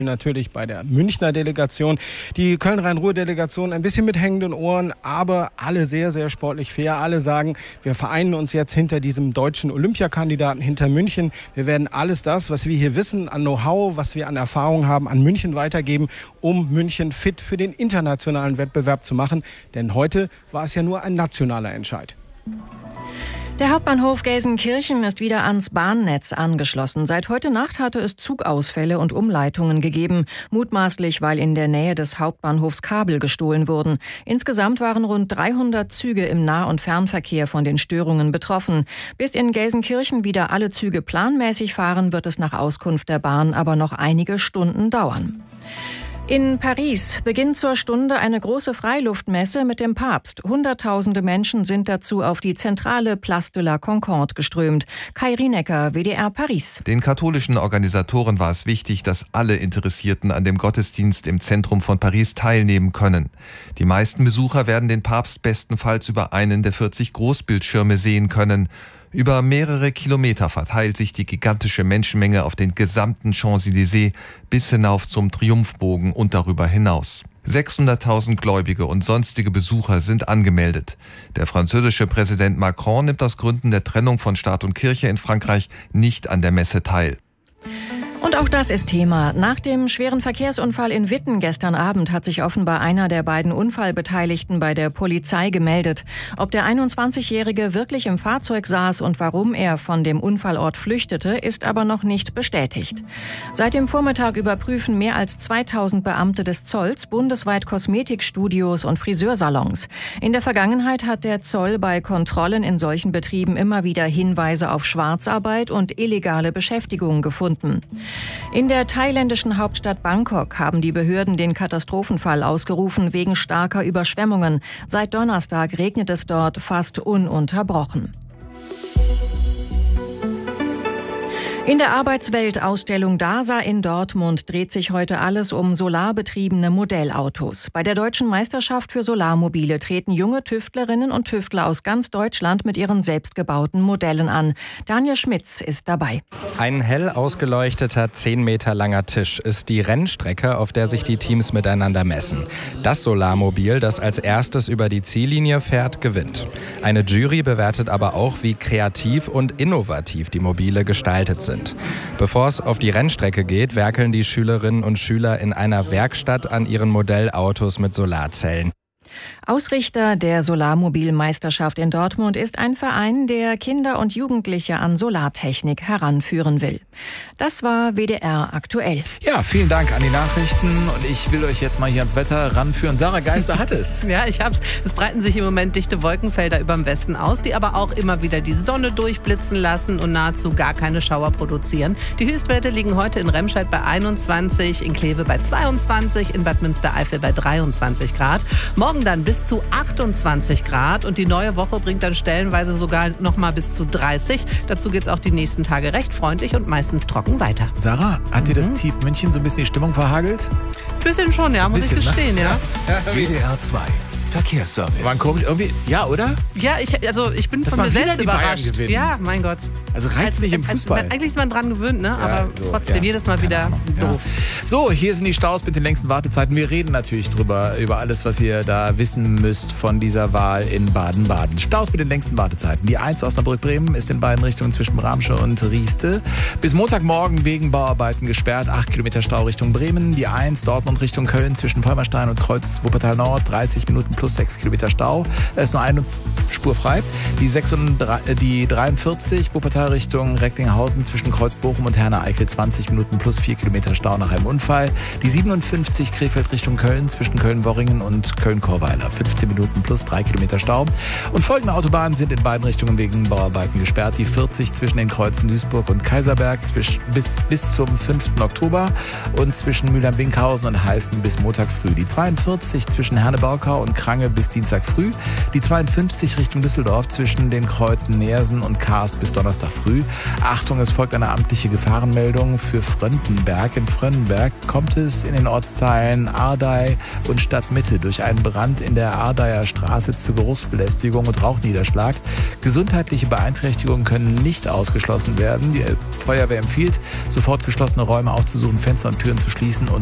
Natürlich bei der Münchner Delegation, die Köln-Rhein-Ruhr-Delegation ein bisschen mit hängenden Ohren, aber alle sehr, sehr sportlich fair. Alle sagen, wir vereinen uns jetzt hinter diesem deutschen Olympiakandidaten, hinter München. Wir werden alles das, was wir hier wissen, an Know-how, was wir an Erfahrung haben, an München weitergeben, um München fit für den internationalen Wettbewerb zu machen. Denn heute war es ja nur ein nationaler Entscheid. Der Hauptbahnhof Gelsenkirchen ist wieder ans Bahnnetz angeschlossen. Seit heute Nacht hatte es Zugausfälle und Umleitungen gegeben, mutmaßlich, weil in der Nähe des Hauptbahnhofs Kabel gestohlen wurden. Insgesamt waren rund 300 Züge im Nah- und Fernverkehr von den Störungen betroffen. Bis in Gelsenkirchen wieder alle Züge planmäßig fahren, wird es nach Auskunft der Bahn aber noch einige Stunden dauern. In Paris beginnt zur Stunde eine große Freiluftmesse mit dem Papst. Hunderttausende Menschen sind dazu auf die zentrale Place de la Concorde geströmt. Kai Rienecker, WDR Paris. Den katholischen Organisatoren war es wichtig, dass alle Interessierten an dem Gottesdienst im Zentrum von Paris teilnehmen können. Die meisten Besucher werden den Papst bestenfalls über einen der 40 Großbildschirme sehen können. Über mehrere Kilometer verteilt sich die gigantische Menschenmenge auf den gesamten Champs-Élysées bis hinauf zum Triumphbogen und darüber hinaus. 600.000 Gläubige und sonstige Besucher sind angemeldet. Der französische Präsident Macron nimmt aus Gründen der Trennung von Staat und Kirche in Frankreich nicht an der Messe teil. Und auch das ist Thema. Nach dem schweren Verkehrsunfall in Witten gestern Abend hat sich offenbar einer der beiden Unfallbeteiligten bei der Polizei gemeldet. Ob der 21-Jährige wirklich im Fahrzeug saß und warum er von dem Unfallort flüchtete, ist aber noch nicht bestätigt. Seit dem Vormittag überprüfen mehr als 2000 Beamte des Zolls bundesweit Kosmetikstudios und Friseursalons. In der Vergangenheit hat der Zoll bei Kontrollen in solchen Betrieben immer wieder Hinweise auf Schwarzarbeit und illegale Beschäftigung gefunden. In der thailändischen Hauptstadt Bangkok haben die Behörden den Katastrophenfall ausgerufen wegen starker Überschwemmungen. Seit Donnerstag regnet es dort fast ununterbrochen. In der Arbeitswelt-Ausstellung DASA in Dortmund dreht sich heute alles um solarbetriebene Modellautos. Bei der Deutschen Meisterschaft für Solarmobile treten junge Tüftlerinnen und Tüftler aus ganz Deutschland mit ihren selbstgebauten Modellen an. Daniel Schmitz ist dabei. Ein hell ausgeleuchteter 10 Meter langer Tisch ist die Rennstrecke, auf der sich die Teams miteinander messen. Das Solarmobil, das als erstes über die Ziellinie fährt, gewinnt. Eine Jury bewertet aber auch, wie kreativ und innovativ die Mobile gestaltet sind. Bevor es auf die Rennstrecke geht, werkeln die Schülerinnen und Schüler in einer Werkstatt an ihren Modellautos mit Solarzellen. Ausrichter der Solarmobilmeisterschaft in Dortmund ist ein Verein, der Kinder und Jugendliche an Solartechnik heranführen will. Das war WDR aktuell. Ja, vielen Dank an die Nachrichten und ich will euch jetzt mal hier ans Wetter ranführen. Sarah Geister hat es. Ja, ich hab's. Es breiten sich im Moment dichte Wolkenfelder über dem Westen aus, die aber auch immer wieder die Sonne durchblitzen lassen und nahezu gar keine Schauer produzieren. Die Höchstwerte liegen heute in Remscheid bei 21, in Kleve bei 22, in Bad Münstereifel bei 23 Grad. Morgen dann bis zu 28 Grad und die neue Woche bringt dann stellenweise sogar noch mal bis zu 30. Dazu geht's auch die nächsten Tage recht freundlich und meistens trocken weiter. Sarah, hat dir das Tief München so ein bisschen die Stimmung verhagelt? Bisschen schon, ja, muss ich gestehen, ne? Ja. WDR 2 Verkehrsservice. War komisch, irgendwie, ja, oder? Ja, ich bin von mir selbst überrascht. Ja, mein Gott. Also reizt nicht im Fußball. Eigentlich ist man dran gewöhnt, ne? Aber so, trotzdem jedes Mal wieder doof. Ja. So, hier sind die Staus mit den längsten Wartezeiten. Wir reden natürlich über alles, was ihr da wissen müsst von dieser Wahl in Baden-Baden. Staus mit den längsten Wartezeiten. Die 1 Osnabrück-Bremen ist in beiden Richtungen zwischen Bramsche und Rieste. Bis Montagmorgen wegen Bauarbeiten gesperrt. 8 Kilometer Stau Richtung Bremen. Die 1 Dortmund Richtung Köln zwischen Vollmerstein und Kreuz Wuppertal Nord. 30 Minuten plus 6 Kilometer Stau. Da ist nur eine Spur frei. Die 43 Wuppertal Richtung Recklinghausen zwischen Kreuz Bochum und Herne-Eickel 20 Minuten plus 4 Kilometer Stau nach einem Unfall. Die 57 Krefeld Richtung Köln zwischen Köln-Worringen und Köln-Korweiler 15 Minuten plus 3 Kilometer Stau. Und folgende Autobahnen sind in beiden Richtungen wegen Bauarbeiten gesperrt. Die 40 zwischen den Kreuzen Duisburg und Kaiserberg bis zum 5. Oktober und zwischen Mülheim-Winkhausen und Heißen bis Montag früh. Die 42 zwischen Herne-Baukau und Kreis Frange bis Dienstag früh. Die 52 Richtung Düsseldorf zwischen den Kreuzen Neersen und Karst bis Donnerstag früh. Achtung, es folgt eine amtliche Gefahrenmeldung für Fröndenberg. In Fröndenberg kommt es in den Ortsteilen Ardey und Stadtmitte durch einen Brand in der Ardeyer Straße zu Geruchsbelästigung und Rauchniederschlag. Gesundheitliche Beeinträchtigungen können nicht ausgeschlossen werden. Die Feuerwehr empfiehlt, sofort geschlossene Räume aufzusuchen, Fenster und Türen zu schließen und